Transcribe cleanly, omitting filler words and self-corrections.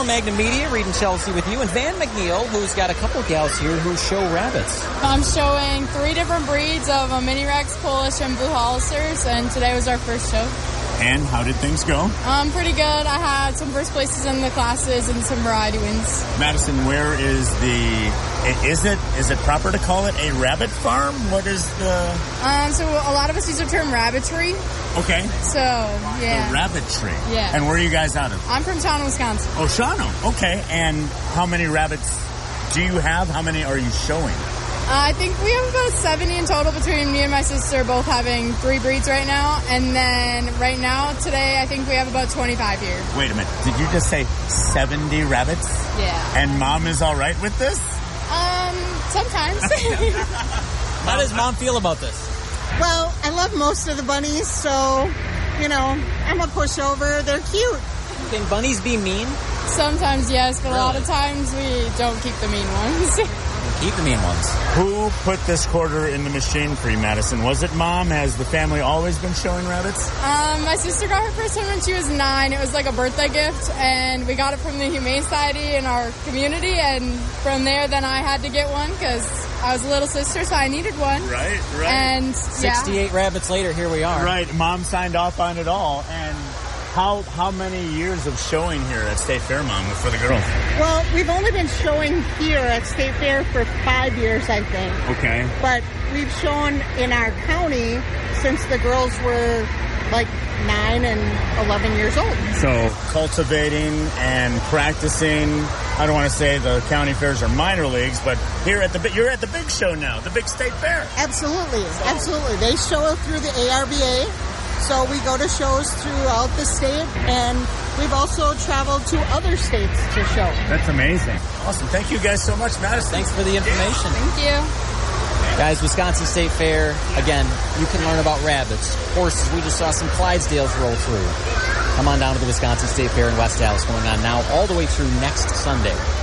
McNeil, Magnum Media, Reed and Chelsea with you, and Van McNeil, who's got a couple gals here who show rabbits. I'm showing 3 different breeds of Mini Rex, Polish, and Blue Hollisters, and today was our first show. And how did things go? Pretty good. I had some first places in the classes and some variety wins. Madison, where is is it proper to call it a rabbit farm? What is the... So a lot of us use the term rabbitry. Okay. So, yeah. The rabbitry. Yeah. And where are you guys out of? I'm from Shawano, Wisconsin. Oh, Shawano. Okay. And how many rabbits do you have? How many are you showing? I think we have about 70 in total between me and my sister, both having 3 breeds right now. And then right now, today, I think we have about 25 here. Wait a minute. Did you just say 70 rabbits? Yeah. And Mom is all right with this? Sometimes. How does Mom feel about this? Well, I love most of the bunnies, so, I'm a pushover. They're cute. Can bunnies be mean? Sometimes, yes, but Really? a lot of times we don't keep the mean ones. Keep the mean ones. Who put this quarter in the machine for you, Madison? Was it Mom? Has the family always been showing rabbits? My sister got her first one when she was 9. It was like a birthday gift, and we got it from the Humane Society in our community, and from there, then I had to get one because I was a little sister, so I needed one. Right. And, 68 rabbits later, here we are. Right. Mom signed off on it all. And how many years of showing here at State Fair, Mom, for the girls? Well, we've only been showing here at State Fair for 5 years, I think. Okay. But we've shown in our county since the girls were like 9 and 11 years old. So cultivating and practicing. I don't want to say the county fairs are minor leagues, but you're at the big show now, the big State Fair. Absolutely. Absolutely. They show through the ARBA. So we go to shows throughout the state, and we've also traveled to other states to show. That's amazing. Awesome. Thank you guys so much, Madison. Thanks for the information. Thank you. Guys, Wisconsin State Fair, again, you can learn about rabbits, horses. We just saw some Clydesdales roll through. Come on down to the Wisconsin State Fair in West Allis, going on now all the way through next Sunday.